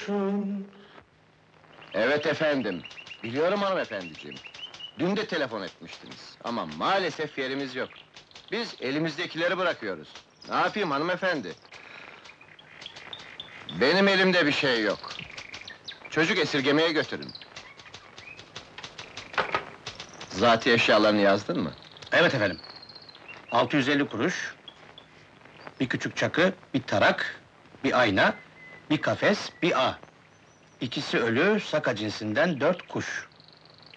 kurşun. Evet efendim, biliyorum hanımefendiciğim. Dün de telefon etmiştiniz, ama maalesef yerimiz yok. Biz elimizdekileri bırakıyoruz. Ne yapayım hanımefendi? Benim elimde bir şey yok. Çocuk esirgemeye götürün. Zati eşyalarını yazdın mı? Evet efendim. 650 kuruş, bir küçük çakı, bir tarak, bir ayna, bir kafes, bir ağ. İkisi ölü, saka cinsinden 4 kuş.